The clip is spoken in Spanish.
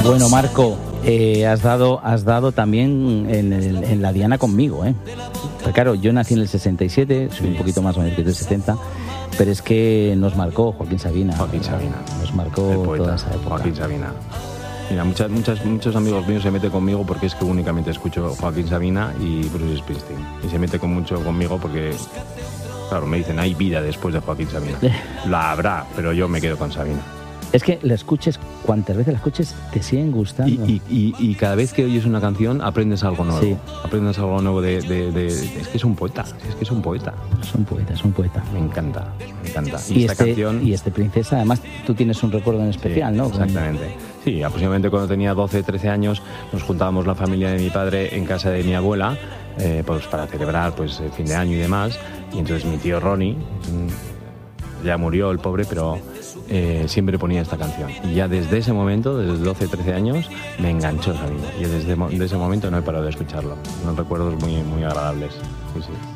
Bueno, Marco, has dado también en la diana conmigo, ¿eh? Pero claro, yo nací en el 67, soy un poquito más mayor que el 70, pero es que nos marcó Joaquín Sabina. Nos marcó el poeta, toda esa época. Joaquín Sabina. Mira, muchos amigos míos se meten conmigo porque es que únicamente escucho Joaquín Sabina y Bruce Springsteen. Y se mete mucho conmigo porque, claro, me dicen, hay vida después de Joaquín Sabina. La habrá, pero yo me quedo con Sabina. Es que la escuches, cuantas veces la escuches, te siguen gustando. Y cada vez que oyes una canción aprendes algo nuevo. Sí. Aprendes algo nuevo es que es un poeta, Es un poeta. Es un poeta. Me encanta. Y esta canción... Y Princesa, además, tú tienes un recuerdo en especial, sí, ¿no? Exactamente. Sí, aproximadamente cuando tenía 12, 13 años nos juntábamos la familia de mi padre en casa de mi abuela, pues para celebrar pues el fin de año y demás. Y entonces mi tío Ronnie, ya murió el pobre, pero siempre ponía esta canción. Y ya desde ese momento, desde 12, 13 años, me enganchó Sabina. Y desde ese momento no he parado de escucharlo. Unos recuerdos muy, muy agradables. Sí.